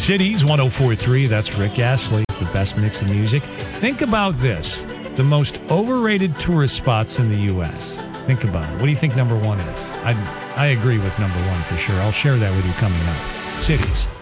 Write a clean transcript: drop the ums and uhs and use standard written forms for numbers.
Cities 104.3. That's Rick Astley, the best mix of music. Think about this. The most overrated tourist spots in the U.S. Think about it. What do you think number one is? I agree with number one for sure. I'll share that with you coming up. Cities